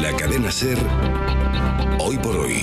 La cadena SER, hoy por hoy.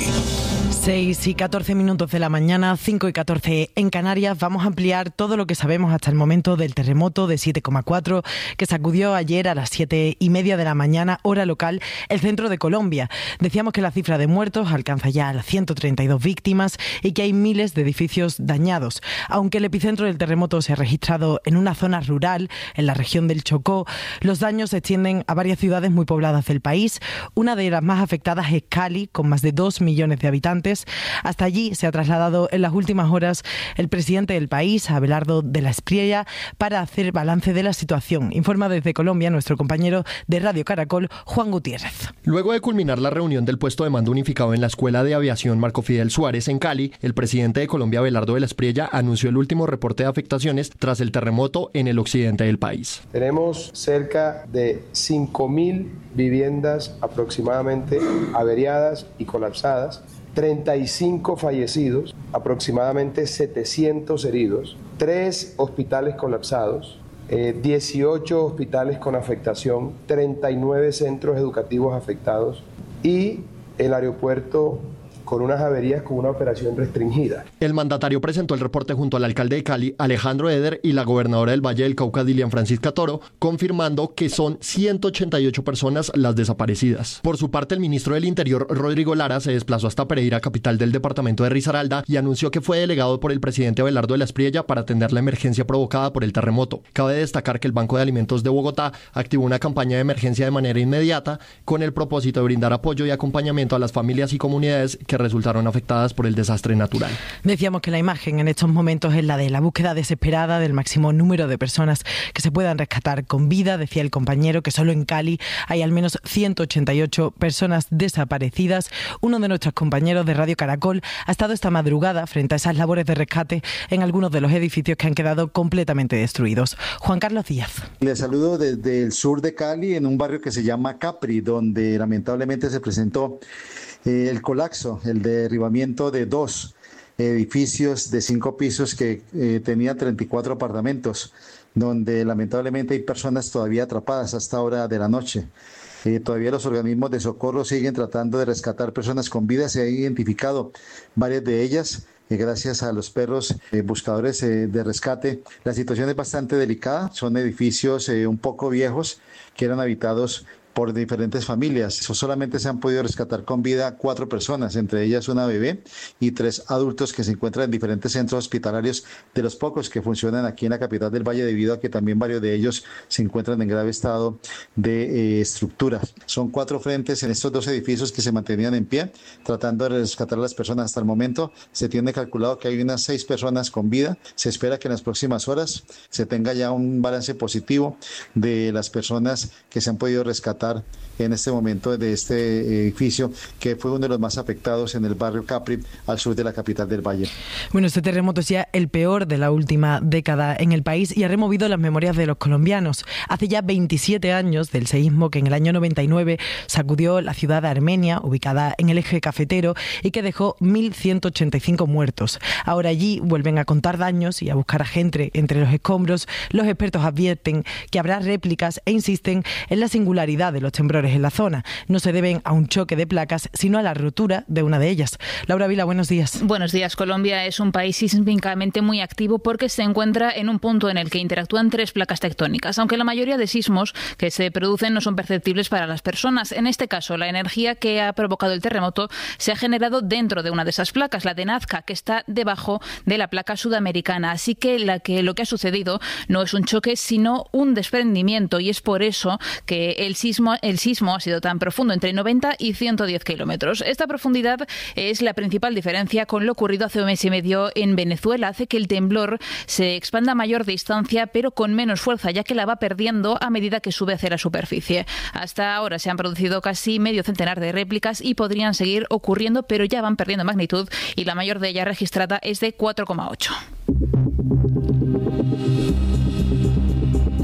6:14 de la mañana, 5:14 en Canarias. Vamos a ampliar todo lo que sabemos hasta el momento del terremoto de 7,4 que sacudió ayer a las 7:30 de la mañana, hora local, el centro de Colombia. Decíamos que la cifra de muertos alcanza ya a las 132 víctimas y que hay miles de edificios dañados. Aunque el epicentro del terremoto se ha registrado en una zona rural, en la región del Chocó, los daños se extienden a varias ciudades muy pobladas del país. Una de las más afectadas es Cali, con más de 2 millones de habitantes. Hasta allí se ha trasladado en las últimas horas el presidente del país, Abelardo de la Espriella, para hacer balance de la situación. Informa desde Colombia nuestro compañero de Radio Caracol, Juan Gutiérrez. Luego de culminar la reunión del puesto de mando unificado en la Escuela de Aviación Marco Fidel Suárez en Cali, el presidente de Colombia, Abelardo de la Espriella, anunció el último reporte de afectaciones tras el terremoto en el occidente del país. Tenemos cerca de 5.000 viviendas aproximadamente averiadas y colapsadas, 35 fallecidos, aproximadamente 700 heridos, 3 hospitales colapsados, 18 hospitales con afectación, 39 centros educativos afectados y el aeropuerto con unas averías con una operación restringida. El mandatario presentó el reporte junto al alcalde de Cali, Alejandro Eder, y la gobernadora del Valle del Cauca, Dilian Francisca Toro, confirmando que son 188 personas las desaparecidas. Por su parte, el ministro del Interior, Rodrigo Lara, se desplazó hasta Pereira, capital del departamento de Risaralda, y anunció que fue delegado por el presidente Abelardo de la Espriella para atender la emergencia provocada por el terremoto. Cabe destacar que el Banco de Alimentos de Bogotá activó una campaña de emergencia de manera inmediata con el propósito de brindar apoyo y acompañamiento a las familias y comunidades que resultaron afectadas por el desastre natural. Decíamos que la imagen en estos momentos es la de la búsqueda desesperada del máximo número de personas que se puedan rescatar con vida. Decía el compañero que solo en Cali hay al menos 188 personas desaparecidas. Uno de nuestros compañeros de Radio Caracol ha estado esta madrugada frente a esas labores de rescate en algunos de los edificios que han quedado completamente destruidos. Juan Carlos Díaz. Les saludo desde el sur de Cali, en un barrio que se llama Capri, donde lamentablemente se presentó el colapso, el derribamiento de 2 edificios de 5 pisos que tenían 34 apartamentos, donde lamentablemente hay personas todavía atrapadas hasta hora de la noche. Todavía los organismos de socorro siguen tratando de rescatar personas con vida. Se han identificado varias de ellas gracias a los perros buscadores de rescate. La situación es bastante delicada. Son edificios un poco viejos que eran habitados por diferentes familias. Solamente se han podido rescatar con vida 4 personas, entre ellas una bebé y 3 adultos que se encuentran en diferentes centros hospitalarios, de los pocos que funcionan aquí en la capital del Valle, debido a que también varios de ellos se encuentran en grave estado de estructura. Son 4 frentes en estos 2 edificios que se mantenían en pie, tratando de rescatar a las personas. Hasta el momento se tiene calculado que hay unas 6 personas con vida. Se espera que en las próximas horas se tenga ya un balance positivo de las personas que se han podido rescatar en este momento de este edificio, que fue uno de los más afectados en el barrio Capri, al sur de la capital del Valle. Bueno, este terremoto es ya el peor de la última década en el país y ha removido las memorias de los colombianos. Hace ya 27 años del seísmo que en el año 99 sacudió la ciudad de Armenia, ubicada en el eje cafetero, y que dejó 1.185 muertos. Ahora allí vuelven a contar daños y a buscar a gente entre los escombros. Los expertos advierten que habrá réplicas e insisten en la singularidad de los temblores en la zona. No se deben a un choque de placas, sino a la rotura de una de ellas. Laura Vila, buenos días. Buenos días. Colombia es un país sísmicamente muy activo porque se encuentra en un punto en el que interactúan 3 placas tectónicas, aunque la mayoría de sismos que se producen no son perceptibles para las personas. En este caso, la energía que ha provocado el terremoto se ha generado dentro de una de esas placas, la de Nazca, que está debajo de la placa sudamericana. Así que lo que ha sucedido no es un choque, sino un desprendimiento, y es por eso que el sismo ha sido tan profundo, entre 90 y 110 kilómetros. Esta profundidad es la principal diferencia con lo ocurrido hace un mes y medio en Venezuela. Hace que el temblor se expanda a mayor distancia, pero con menos fuerza, ya que la va perdiendo a medida que sube hacia la superficie. Hasta ahora se han producido casi medio centenar de réplicas y podrían seguir ocurriendo, pero ya van perdiendo magnitud, y la mayor de ellas registrada es de 4,8.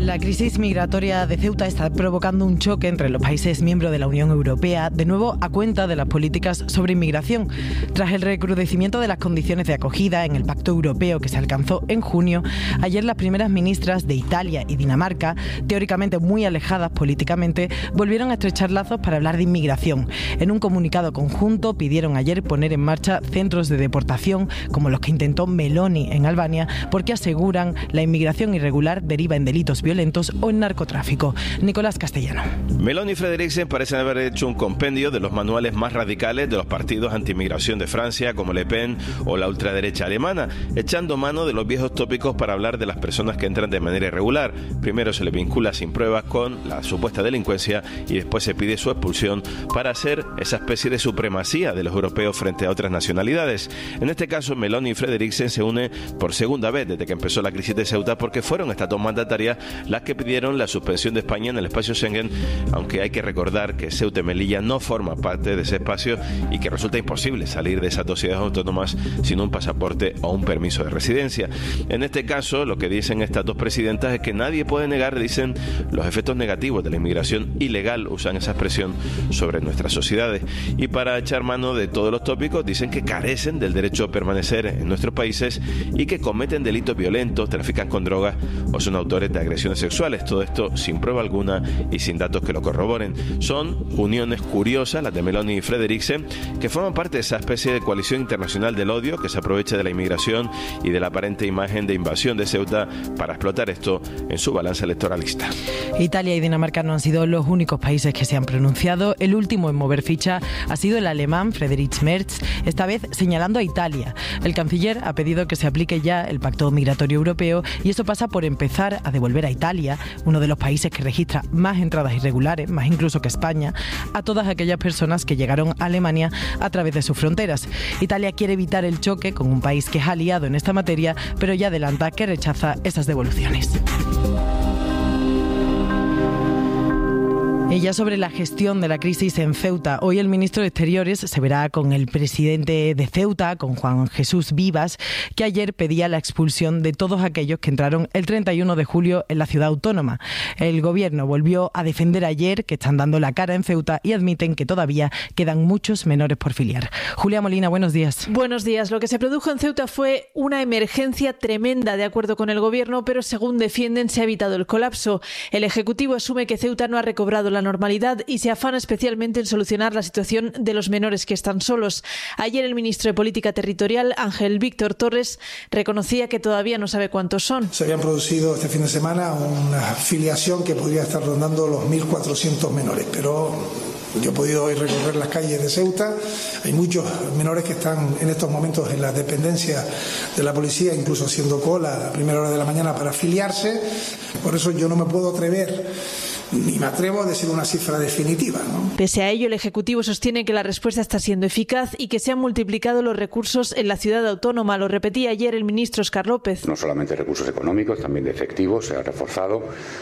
La crisis migratoria de Ceuta está provocando un choque entre los países miembros de la Unión Europea, de nuevo a cuenta de las políticas sobre inmigración. Tras el recrudecimiento de las condiciones de acogida en el Pacto Europeo que se alcanzó en junio, ayer las primeras ministras de Italia y Dinamarca, teóricamente muy alejadas políticamente, volvieron a estrechar lazos para hablar de inmigración. En un comunicado conjunto pidieron ayer poner en marcha centros de deportación como los que intentó Meloni en Albania, porque aseguran la inmigración irregular deriva en delitos violentos o en narcotráfico. Nicolás Castellano. Meloni y Frederiksen parecen haber hecho un compendio de los manuales más radicales de los partidos anti-inmigración de Francia, como Le Pen o la ultraderecha alemana, echando mano de los viejos tópicos para hablar de las personas que entran de manera irregular. Primero se le vincula sin pruebas con la supuesta delincuencia y después se pide su expulsión para hacer esa especie de supremacía de los europeos frente a otras nacionalidades. En este caso, Meloni y Frederiksen se unen por segunda vez desde que empezó la crisis de Ceuta, porque fueron estas dos mandatarias las que pidieron la suspensión de España en el espacio Schengen, aunque hay que recordar que Ceuta y Melilla no forman parte de ese espacio y que resulta imposible salir de esas dos ciudades autónomas sin un pasaporte o un permiso de residencia. En este caso, lo que dicen estas dos presidentas es que nadie puede negar, dicen, los efectos negativos de la inmigración ilegal, usan esa expresión, sobre nuestras sociedades. Y para echar mano de todos los tópicos, dicen que carecen del derecho a permanecer en nuestros países y que cometen delitos violentos, trafican con drogas o son autores de agresiones sexuales. Todo esto sin prueba alguna y sin datos que lo corroboren. Son uniones curiosas, las de Meloni y Frederiksen, que forman parte de esa especie de coalición internacional del odio que se aprovecha de la inmigración y de la aparente imagen de invasión de Ceuta para explotar esto en su balanza electoralista. Italia y Dinamarca no han sido los únicos países que se han pronunciado. El último en mover ficha ha sido el alemán Friedrich Merz, esta vez señalando a Italia. El canciller ha pedido que se aplique ya el Pacto Migratorio Europeo y eso pasa por empezar a devolver a Italia, uno de los países que registra más entradas irregulares, más incluso que España, a todas aquellas personas que llegaron a Alemania a través de sus fronteras. Italia quiere evitar el choque con un país que es aliado en esta materia, pero ya adelanta que rechaza esas devoluciones. Y ya sobre la gestión de la crisis en Ceuta, hoy el ministro de Exteriores se verá con el presidente de Ceuta, con Juan Jesús Vivas, que ayer pedía la expulsión de todos aquellos que entraron el 31 de julio en la ciudad autónoma. El gobierno volvió a defender ayer que están dando la cara en Ceuta y admiten que todavía quedan muchos menores por filiar. Julia Molina, buenos días. Buenos días. Lo que se produjo en Ceuta fue una emergencia tremenda, de acuerdo con el gobierno, pero según defienden se ha evitado el colapso. El Ejecutivo asume que Ceuta no ha recobrado la normalidad y se afana especialmente en solucionar la situación de los menores que están solos. Ayer el ministro de Política Territorial, Ángel Víctor Torres, reconocía que todavía no sabe cuántos son. Se habían producido este fin de semana una filiación que podría estar rondando los 1.400 menores, pero yo he podido hoy recorrer las calles de Ceuta. Hay muchos menores que están en estos momentos en las dependencias de la policía, incluso haciendo cola a primera hora de la mañana para afiliarse. Por eso yo no me puedo atrever, ni me atrevo a decir una cifra definitiva, ¿no? Pese a ello, el Ejecutivo sostiene que la respuesta está siendo eficaz y que se han multiplicado los recursos en la ciudad autónoma. Lo repetía ayer el ministro Óscar López. No solamente recursos económicos, también de efectivos, se ha reforzado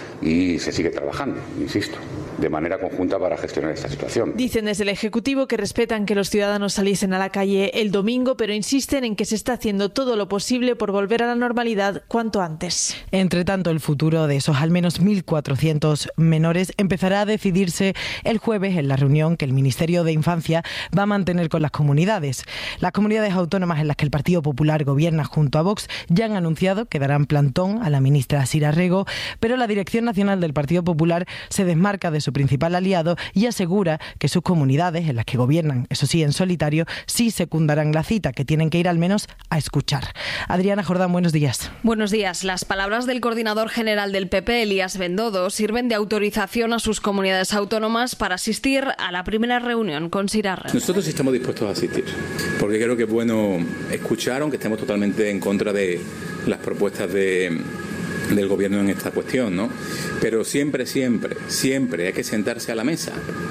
y se sigue trabajando, insisto, de manera conjunta para gestionar esta situación. Dicen desde el Ejecutivo que respetan que los ciudadanos saliesen a la calle el domingo, pero insisten en que se está haciendo todo lo posible por volver a la normalidad cuanto antes. Entre tanto, el futuro de esos al menos 1.400 menores empezará a decidirse el jueves en la reunión que el Ministerio de Infancia va a mantener con las comunidades. Las comunidades autónomas en las que el Partido Popular gobierna junto a Vox ya han anunciado que darán plantón a la ministra Sira Rego, pero la Dirección Nacional del Partido Popular se desmarca de su principal aliado y asegura que sus comunidades, en las que gobiernan, eso sí, en solitario, sí secundarán la cita, que tienen que ir al menos a escuchar. Adriana Jordán, buenos días. Buenos días. Las palabras del coordinador general del PP, Elías Bendodo, sirven de autorización a sus comunidades autónomas para asistir a la primera reunión con Sira Rego. Nosotros estamos dispuestos a asistir, porque creo que es bueno escuchar, aunque estemos totalmente en contra de las propuestas del gobierno en esta cuestión, ¿no? Pero siempre hay que sentarse a la mesa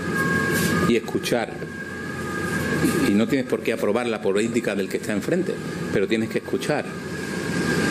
y escuchar. Y no tienes por qué aprobar la política del que está enfrente, pero tienes que escuchar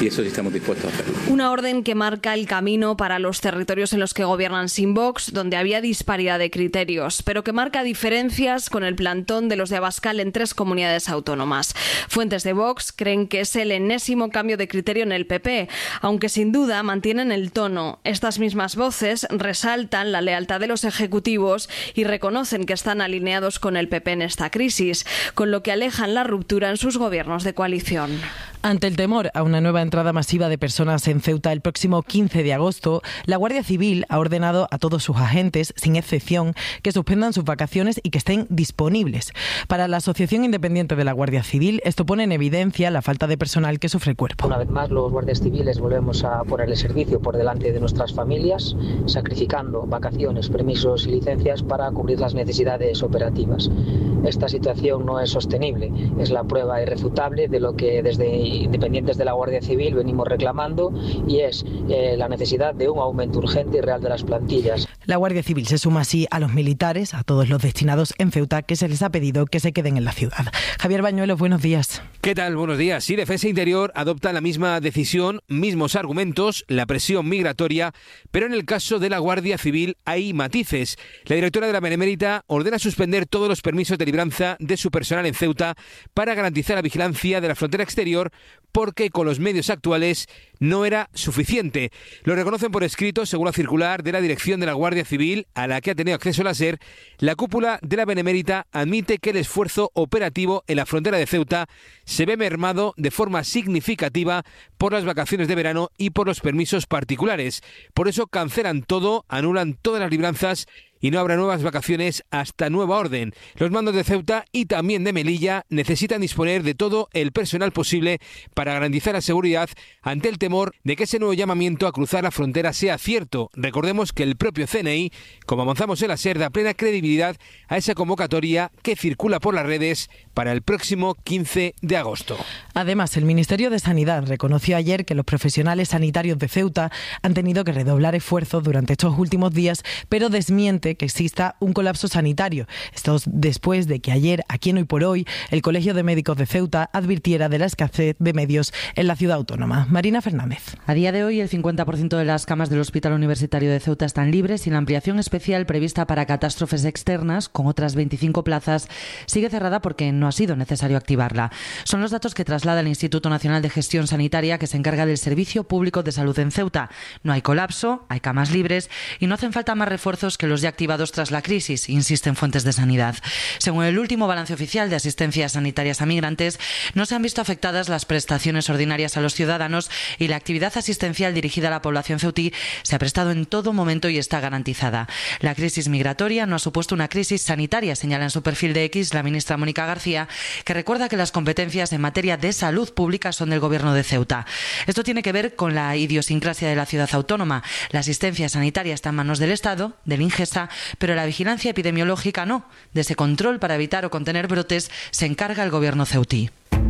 y eso sí estamos dispuestos a hacerlo. Una orden que marca el camino para los territorios en los que gobiernan sin Vox, donde había disparidad de criterios, pero que marca diferencias con el plantón de los de Abascal en 3 comunidades autónomas. Fuentes de Vox creen que es el enésimo cambio de criterio en el PP, aunque sin duda mantienen el tono. Estas mismas voces resaltan la lealtad de los ejecutivos y reconocen que están alineados con el PP en esta crisis, con lo que alejan la ruptura en sus gobiernos de coalición. Ante el temor a una nueva entrada masiva de personas en Ceuta el próximo 15 de agosto, la Guardia Civil ha ordenado a todos sus agentes, sin excepción, que suspendan sus vacaciones y que estén disponibles. Para la Asociación Independiente de la Guardia Civil, esto pone en evidencia la falta de personal que sufre el cuerpo. Una vez más, los guardias civiles volvemos a poner el servicio por delante de nuestras familias, sacrificando vacaciones, permisos y licencias para cubrir las necesidades operativas. Esta situación no es sostenible, es la prueba irrefutable de lo que desde Independientes de la Guardia Civil venimos reclamando, y es la necesidad de un aumento urgente y real de las plantillas. La Guardia Civil se suma así a los militares, a todos los destinados en Ceuta, que se les ha pedido que se queden en la ciudad. Javier Bañuelos, buenos días. ¿Qué tal? Buenos días. Sí, Defensa e Interior adopta la misma decisión, mismos argumentos, la presión migratoria, pero en el caso de la Guardia Civil hay matices. La directora de la Benemérita ordena suspender todos los permisos de libranza de su personal en Ceuta para garantizar la vigilancia de la frontera exterior, porque con los medios actuales no era suficiente. Lo reconocen por escrito, según la circular de la dirección de la Guardia Civil, a la que ha tenido acceso la SER. La cúpula de la Benemérita admite que el esfuerzo operativo en la frontera de Ceuta se ve mermado de forma significativa por las vacaciones de verano y por los permisos particulares. Por eso cancelan todo, anulan todas las libranzas y no habrá nuevas vacaciones hasta nueva orden. Los mandos de Ceuta y también de Melilla necesitan disponer de todo el personal posible para garantizar la seguridad ante el temor de que ese nuevo llamamiento a cruzar la frontera sea cierto. Recordemos que el propio CNI, como avanzamos en la SER, da plena credibilidad a esa convocatoria que circula por las redes para el próximo 15 de agosto. Además, el Ministerio de Sanidad reconoció ayer que los profesionales sanitarios de Ceuta han tenido que redoblar esfuerzos durante estos últimos días, pero desmiente que exista un colapso sanitario. Esto después de que ayer, aquí en Hoy por Hoy, el Colegio de Médicos de Ceuta advirtiera de la escasez de medios en la ciudad autónoma. Marina Fernández. A día de hoy, el 50% de las camas del Hospital Universitario de Ceuta están libres y la ampliación especial prevista para catástrofes externas, con otras 25 plazas, sigue cerrada porque no ha sido necesario activarla. Son los datos que traslada el Instituto Nacional de Gestión Sanitaria, que se encarga del Servicio Público de Salud en Ceuta. No hay colapso, hay camas libres y no hacen falta más refuerzos que los ya activados tras la crisis, insisten fuentes de sanidad. Según el último balance oficial de asistencias sanitarias a migrantes, no se han visto afectadas las prestaciones ordinarias a los ciudadanos y la actividad asistencial dirigida a la población ceutí se ha prestado en todo momento y está garantizada. La crisis migratoria no ha supuesto una crisis sanitaria, señala en su perfil de X la ministra Mónica García, que recuerda que las competencias en materia de salud pública son del Gobierno de Ceuta. Esto tiene que ver con la idiosincrasia de la ciudad autónoma. La asistencia sanitaria está en manos del Estado, del Ingesa, pero la vigilancia epidemiológica no. De ese control para evitar o contener brotes se encarga el Gobierno ceutí.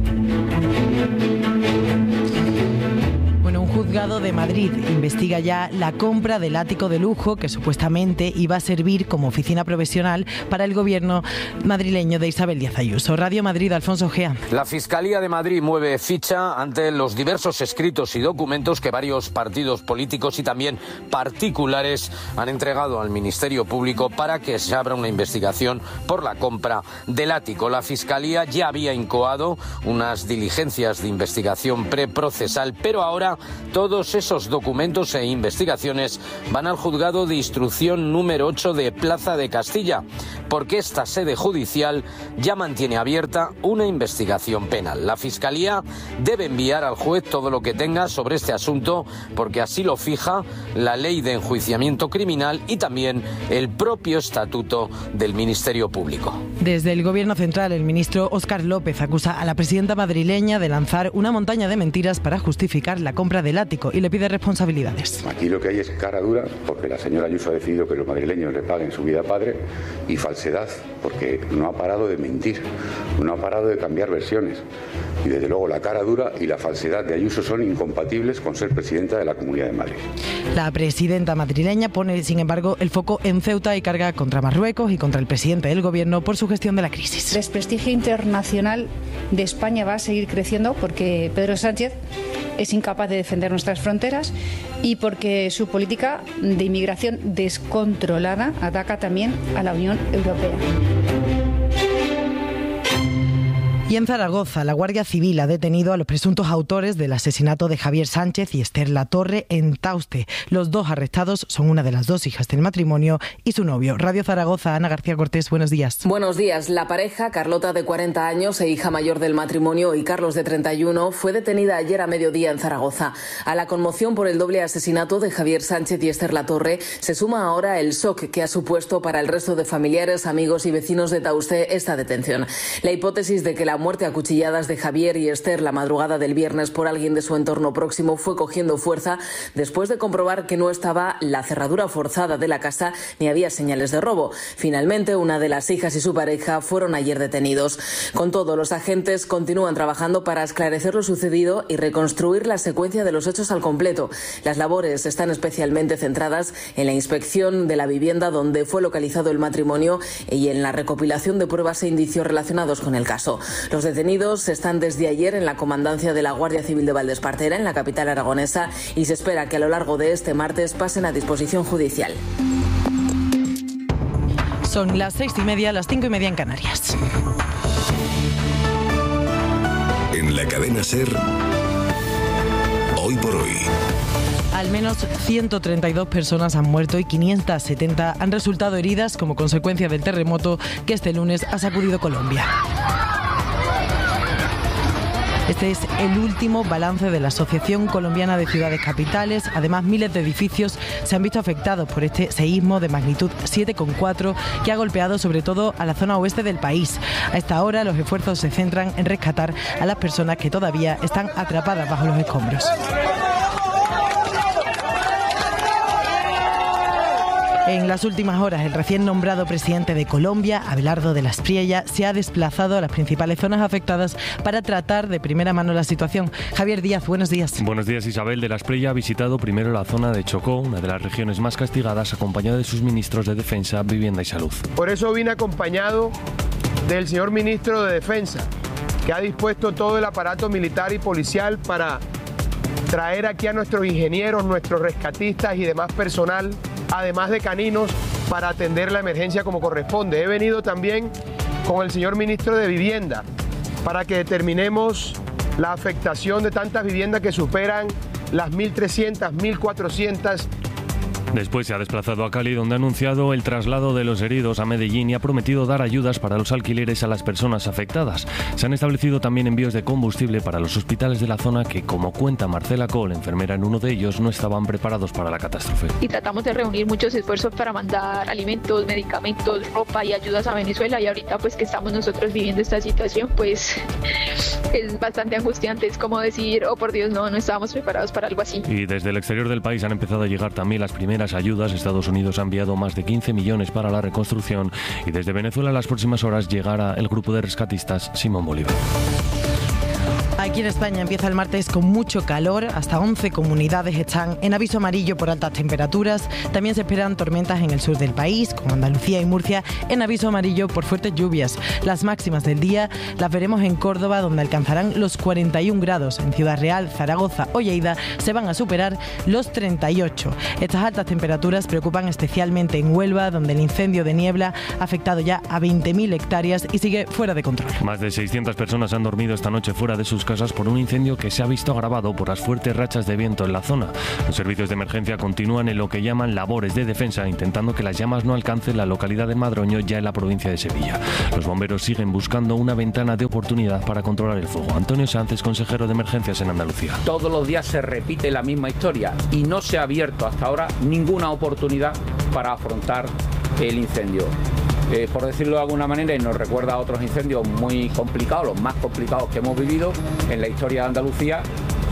Un juzgado de Madrid investiga ya la compra del ático de lujo que supuestamente iba a servir como oficina profesional para el gobierno madrileño de Isabel Díaz Ayuso. Radio Madrid, Alfonso Gea. La Fiscalía de Madrid mueve ficha ante los diversos escritos y documentos que varios partidos políticos y también particulares han entregado al Ministerio Público para que se abra una investigación por la compra del ático. La Fiscalía ya había incoado unas diligencias de investigación preprocesal, pero ahora todos esos documentos e investigaciones van al juzgado de instrucción número 8 de Plaza de Castilla, porque esta sede judicial ya mantiene abierta una investigación penal. La Fiscalía debe enviar al juez todo lo que tenga sobre este asunto, porque así lo fija la Ley de Enjuiciamiento Criminal y también el propio Estatuto del Ministerio Público. Desde el Gobierno Central, el ministro Óscar López acusa a la presidenta madrileña de lanzar una montaña de mentiras para justificar la compra del ático y le pide responsabilidades. Aquí lo que hay es cara dura, porque la señora Ayuso ha decidido que los madrileños le paguen su vida padre y falta falsedad, porque no ha parado de mentir, no ha parado de cambiar versiones. Y desde luego la cara dura y la falsedad de Ayuso son incompatibles con ser presidenta de la Comunidad de Madrid. La presidenta madrileña pone, sin embargo, el foco en Ceuta y carga contra Marruecos y contra el presidente del gobierno por su gestión de la crisis. El desprestigio internacional de España va a seguir creciendo porque Pedro Sánchez es incapaz de defender nuestras fronteras y porque su política de inmigración descontrolada ataca también a la Unión Europea. Y en Zaragoza, la Guardia Civil ha detenido a los presuntos autores del asesinato de Javier Sánchez y Esther Latorre en Tauste. Los dos arrestados son una de las dos hijas del matrimonio y su novio. Radio Zaragoza, Ana García Cortés, buenos días. Buenos días. La pareja, Carlota de 40 años e hija mayor del matrimonio, y Carlos de 31, fue detenida ayer a mediodía en Zaragoza. A la conmoción por el doble asesinato de Javier Sánchez y Esther Latorre se suma ahora el shock que ha supuesto para el resto de familiares, amigos y vecinos de Tauste esta detención. La hipótesis de que la muerte a cuchilladas de Javier y Esther la madrugada del viernes por alguien de su entorno próximo fue cogiendo fuerza después de comprobar que no estaba la cerradura forzada de la casa ni había señales de robo. Finalmente, una de las hijas y su pareja fueron ayer detenidos. Con todo, los agentes continúan trabajando para esclarecer lo sucedido y reconstruir la secuencia de los hechos al completo. Las labores están especialmente centradas en la inspección de la vivienda donde fue localizado el matrimonio y en la recopilación de pruebas e indicios relacionados con el caso. Los detenidos están desde ayer en la comandancia de la Guardia Civil de Valdespartera, en la capital aragonesa, y se espera que a lo largo de este martes pasen a disposición judicial. Son las 6:30, las 5:30 en Canarias. En la cadena SER, hoy por hoy. Al menos 132 personas han muerto y 570 han resultado heridas como consecuencia del terremoto que este lunes ha sacudido Colombia. Este es el último balance de la Asociación Colombiana de Ciudades Capitales. Además, miles de edificios se han visto afectados por este seísmo de magnitud 7,4 que ha golpeado sobre todo a la zona oeste del país. A esta hora, los esfuerzos se centran en rescatar a las personas que todavía están atrapadas bajo los escombros. En las últimas horas, el recién nombrado presidente de Colombia, Abelardo de la Espriella, se ha desplazado a las principales zonas afectadas para tratar de primera mano la situación. Javier Díaz, buenos días. Buenos días, Isabel. De la Espriella ha visitado primero la zona de Chocó, una de las regiones más castigadas, acompañado de sus ministros de Defensa, Vivienda y Salud. Por eso vine acompañado del señor ministro de Defensa, que ha dispuesto todo el aparato militar y policial para traer aquí a nuestros ingenieros, nuestros rescatistas y demás personal, además de caninos, para atender la emergencia como corresponde. He venido también con el señor ministro de Vivienda para que determinemos la afectación de tantas viviendas que superan las 1.300, 1.400. Después se ha desplazado a Cali, donde ha anunciado el traslado de los heridos a Medellín y ha prometido dar ayudas para los alquileres a las personas afectadas. Se han establecido también envíos de combustible para los hospitales de la zona que, como cuenta Marcela Cole, enfermera en uno de ellos, no estaban preparados para la catástrofe. Y tratamos de reunir muchos esfuerzos para mandar alimentos, medicamentos, ropa y ayudas a Venezuela, y ahorita pues que estamos nosotros viviendo esta situación, pues es bastante angustiante. Es como decir, oh por Dios, no estábamos preparados para algo así. Y desde el exterior del país han empezado a llegar también las primeras ayudas. Estados Unidos ha enviado más de 15 millones para la reconstrucción y desde Venezuela en las próximas horas llegará el grupo de rescatistas Simón Bolívar. Aquí en España empieza el martes con mucho calor. Hasta 11 comunidades están en aviso amarillo por altas temperaturas. También se esperan tormentas en el sur del país, como Andalucía y Murcia, en aviso amarillo por fuertes lluvias. Las máximas del día las veremos en Córdoba, donde alcanzarán los 41 grados. En Ciudad Real, Zaragoza o Lleida se van a superar los 38. Estas altas temperaturas preocupan especialmente en Huelva, donde el incendio de niebla ha afectado ya a 20.000 hectáreas y sigue fuera de control. Más de 600 personas han dormido esta noche fuera de sus casas por un incendio que se ha visto agravado por las fuertes rachas de viento en la zona. Los servicios de emergencia continúan en lo que llaman labores de defensa, intentando que las llamas no alcancen la localidad de Madroño, ya en la provincia de Sevilla. Los bomberos siguen buscando una ventana de oportunidad para controlar el fuego. Antonio Sánchez, consejero de emergencias en Andalucía. Todos los días se repite la misma historia y no se ha abierto hasta ahora ninguna oportunidad para afrontar el incendio. Por decirlo de alguna manera, y nos recuerda a otros incendios muy complicados, los más complicados que hemos vivido en la historia de Andalucía,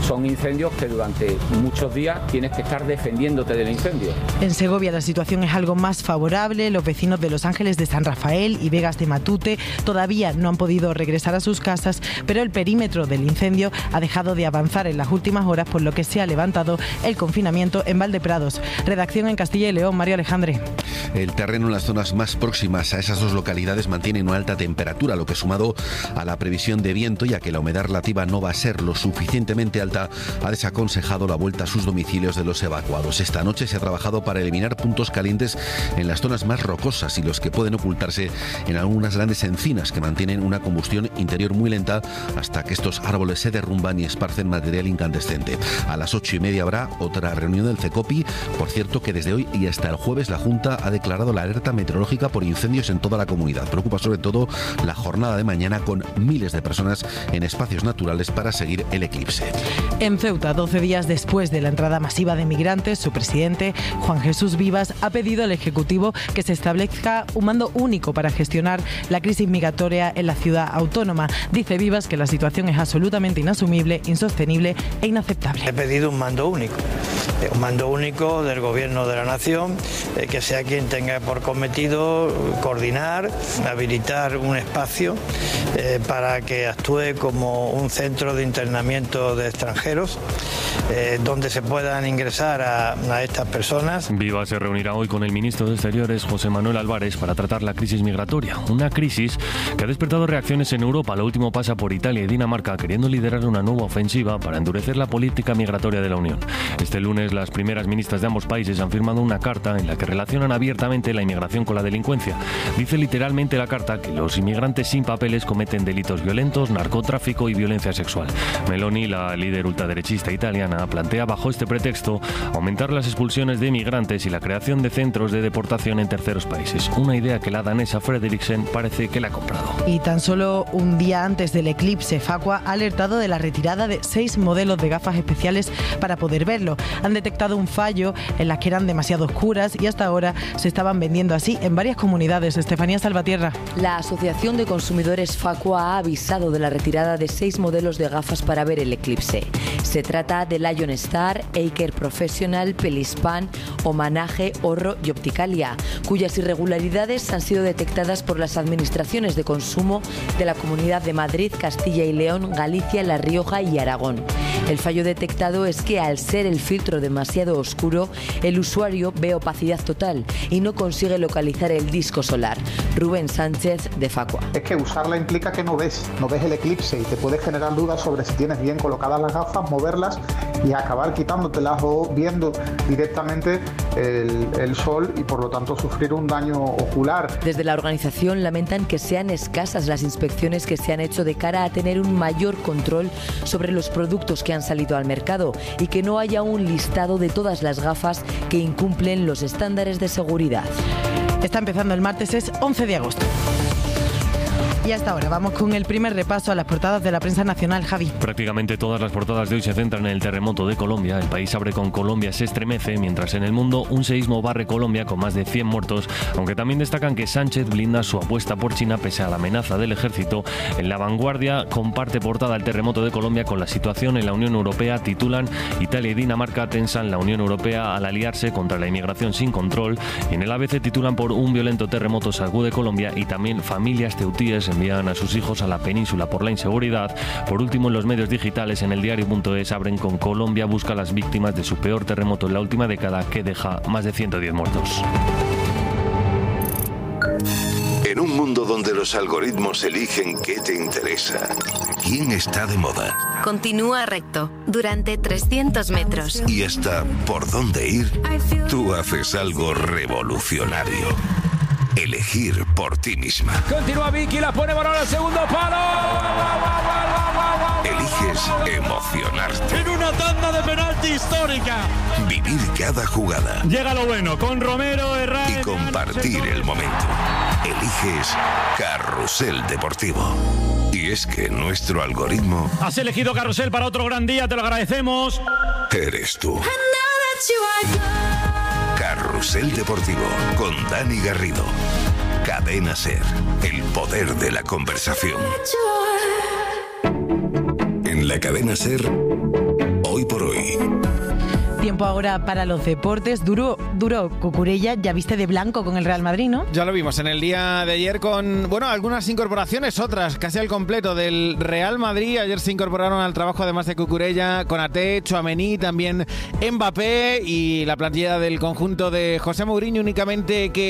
son incendios que durante muchos días tienes que estar defendiéndote del incendio. En Segovia la situación es algo más favorable. Los vecinos de Los Ángeles de San Rafael y Vegas de Matute todavía no han podido regresar a sus casas, pero el perímetro del incendio ha dejado de avanzar en las últimas horas, por lo que se ha levantado el confinamiento en Valdeprados. Redacción en Castilla y León, Mario Alejandre. El terreno en las zonas más próximas a esas dos localidades mantiene una alta temperatura, lo que, sumado a la previsión de viento y a que la humedad relativa no va a ser lo suficientemente alta, ha desaconsejado la vuelta a sus domicilios de los evacuados. Esta noche se ha trabajado para eliminar puntos calientes en las zonas más rocosas y los que pueden ocultarse en algunas grandes encinas que mantienen una combustión interior muy lenta hasta que estos árboles se derrumban y esparcen material incandescente. A las 8:30 habrá otra reunión del CECOPI. Por cierto, que desde hoy y hasta el jueves la Junta ha declarado la alerta meteorológica por incendios en toda la comunidad. Preocupa sobre todo la jornada de mañana, con miles de personas en espacios naturales para seguir el eclipse. En Ceuta, 12 días después de la entrada masiva de migrantes, su presidente, Juan Jesús Vivas, ha pedido al Ejecutivo que se establezca un mando único para gestionar la crisis migratoria en la ciudad autónoma. Dice Vivas que la situación es absolutamente inasumible, insostenible e inaceptable. He pedido un mando único del Gobierno de la Nación, que sea quien tenga por cometido coordinar, habilitar un espacio para que actúe como un centro de internamiento de extranjeros, donde se puedan ingresar a estas personas. Vivas se reunirá hoy con el ministro de Exteriores, José Manuel Álvarez, para tratar la crisis migratoria. Una crisis que ha despertado reacciones en Europa. Lo último pasa por Italia y Dinamarca, queriendo liderar una nueva ofensiva para endurecer la política migratoria de la Unión. Este lunes, las primeras ministras de ambos países han firmado una carta en la que relacionan abiertamente la inmigración con la delincuencia. Dice literalmente la carta que los inmigrantes sin papeles cometen delitos violentos, narcotráfico y violencia sexual. Meloni, la líder ultraderechista italiana, plantea bajo este pretexto aumentar las expulsiones de inmigrantes y la creación de centros de deportación en terceros países. Una idea que la danesa Frederiksen parece que la ha comprado. Y tan solo un día antes del eclipse, Facua ha alertado de la retirada de 6 modelos de gafas especiales para poder verlo. Han detectado un fallo en las que eran demasiado oscuras y hasta ahora se estaban vendiendo así en varias comunidades. Estefanía Salvatierra. La Asociación de Consumidores Facua ha avisado de la retirada de 6 modelos de gafas para ver el eclipse. Se trata de Lion Star, Eiker Professional, Pelispan, Homanage, Orro y Opticalia, cuyas irregularidades han sido detectadas por las administraciones de consumo de la Comunidad de Madrid, Castilla y León, Galicia, La Rioja y Aragón. El fallo detectado es que, al ser el filtro demasiado oscuro, el usuario ve opacidad total y no consigue localizar el disco solar. Rubén Sánchez, de Facua. Es que usarla implica que no ves el eclipse y te puede generar dudas sobre si tienes bien colocadas las gafas, moverlas y acabar quitándotelas o viendo directamente el sol y por lo tanto sufrir un daño ocular. Desde la organización lamentan que sean escasas las inspecciones que se han hecho de cara a tener un mayor control sobre los productos que han salido al mercado y que no haya un listado de todas las gafas que incumplen los estándares de seguridad. Está empezando el martes, es 11 de agosto. Y hasta ahora vamos con el primer repaso a las portadas de la prensa nacional, Javi. Prácticamente todas las portadas de hoy se centran en el terremoto de Colombia. El país abre con Colombia se estremece, mientras en el mundo un seísmo barre Colombia con más de 100 muertos, aunque también destacan que Sánchez blinda su apuesta por China pese a la amenaza del ejército. En La Vanguardia comparte portada el terremoto de Colombia con la situación en la Unión Europea. Titulan: Italia y Dinamarca tensan la Unión Europea al aliarse contra la inmigración sin control. Y en el ABC titulan: por un violento terremoto sacude Colombia, y también familias ceutíes envían a sus hijos a la península por la inseguridad. Por último, en los medios digitales, en el diario.es abren con: Colombia busca a las víctimas de su peor terremoto en la última década, que deja más de 110 muertos. En un mundo donde los algoritmos eligen qué te interesa, quién está de moda, continúa recto durante 300 metros y hasta por dónde ir, tú haces algo revolucionario. Elegir por ti misma. Continúa Vicky, la pone balón al segundo palo. Eliges emocionarte. En una tanda de penalti histórica. Vivir cada jugada. Llega lo bueno con Romero, Herrera. Y compartir el momento. Eliges Carrusel Deportivo. Y es que nuestro algoritmo... Has elegido Carrusel para otro gran día, te lo agradecemos. Eres tú. Carrusel Deportivo con Dani Garrido. Cadena SER, el poder de la conversación. En la Cadena SER, hoy por hoy. Tiempo ahora para los deportes. Duro Cucurella ya viste de blanco con el Real Madrid, ¿no? Ya lo vimos en el día de ayer con, algunas incorporaciones, otras casi al completo del Real Madrid. Ayer se incorporaron al trabajo, además de Cucurella, Konaté, Tchouaméni, también Mbappé, y la plantilla del conjunto de José Mourinho únicamente que